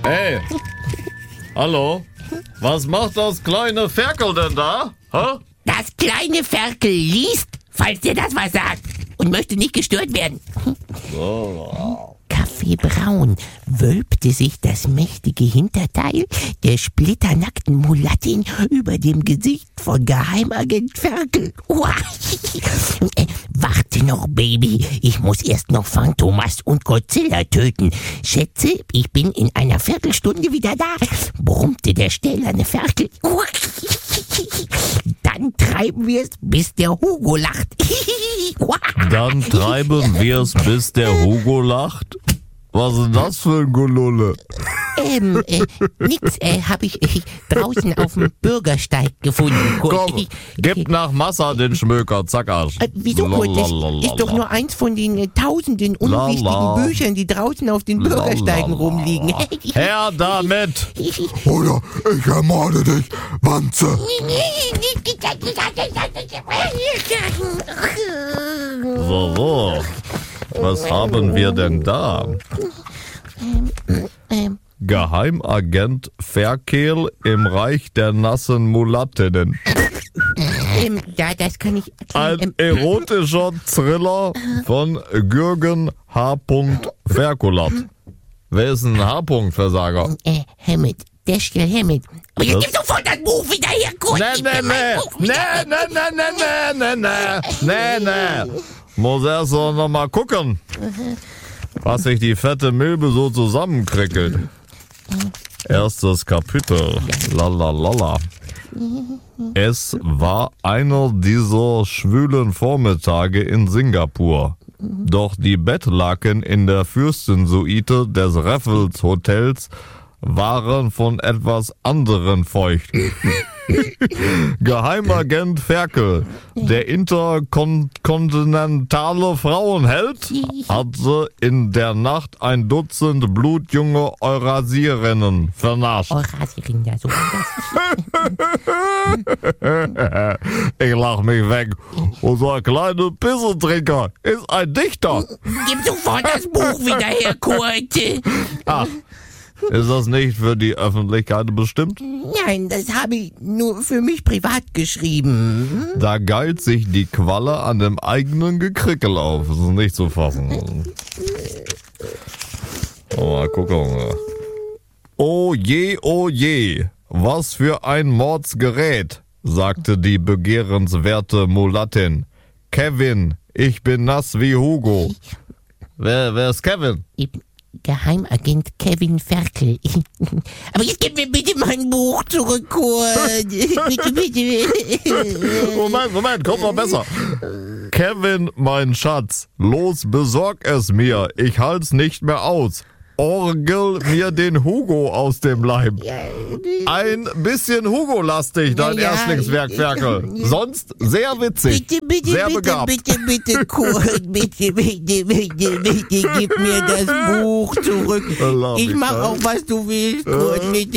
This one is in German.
Hey, hallo? Was macht das kleine Ferkel denn da? Hä? Das kleine Ferkel liest, falls dir das was sagt, und möchte nicht gestört werden. Kaffeebraun wölbte sich das mächtige Hinterteil der splitternackten Mulattin über dem Gesicht von Geheimagent Ferkel. Warte noch, Baby, ich muss erst noch Phantomas und Godzilla töten. Schätze, ich bin in einer Viertelstunde wieder da, brummte der stählerne Ferkel. Dann treiben wir es, bis der Hugo lacht. Dann treiben wir es, bis der Hugo lacht? Was ist denn das für ein Gululle? Nix, hab ich draußen auf dem Bürgersteig gefunden. Komm, gib nach Massa den Schmöker, zack Arsch. Wieso, Kurt? Das ist doch nur eins von den tausenden unwichtigen Büchern, die draußen auf den Bürgersteigen rumliegen. Her damit! Oder ich ermorde dich, Wanze. So. Was haben wir denn da? Geheimagent Ferkel im Reich der nassen Mulattinnen. Ja, das kann ich... Ein erotischer Thriller von Jürgen H. Ferkulat. Wer ist ein H-Versager? Hammett. Dashiell Hammett. Aber jetzt gib sofort das Buch wieder her, Kurt. Nee. Muss erst noch mal gucken, was sich die fette Milbe so zusammenkrickelt. Erstes Kapitel. Lalalala. Es war einer dieser schwülen Vormittage in Singapur. Doch die Bettlaken in der Fürstensuite des Raffles Hotels waren von etwas anderen feucht. Geheimagent Ferkel, der interkontinentale Frauenheld, hatte in der Nacht ein Dutzend blutjunge Eurasierinnen vernascht. Eurasierin, ja, so Ich lach mich weg. Unser kleiner Pissetrinker ist ein Dichter. Gib sofort das Buch wieder her, Kurt. Ach, ist das nicht für die Öffentlichkeit bestimmt? Nein, das habe ich nur für mich privat geschrieben. Da geilt sich die Qualle an dem eigenen Gekrickel auf. Das ist nicht zu fassen. Mal gucken. Oh je, was für ein Mordsgerät, sagte die begehrenswerte Mulattin. Kevin, ich bin nass wie Hugo. Wer ist Kevin? Geheimagent Kevin Ferkel. Aber jetzt gib mir bitte mein Buch zurück, Kurt. Bitte. Moment, kommt noch besser. Kevin, mein Schatz, los, besorg es mir. Ich halt's nicht mehr aus. Orgel mir den Hugo aus dem Leib. Ein bisschen Hugo-lastig, dein Erstlingswerk, Ferkel. Sonst sehr witzig. Bitte, sehr begabt. Bitte, Kurt. Bitte, gib mir das Buch zurück. Ich mach auch, was du willst, Kurt.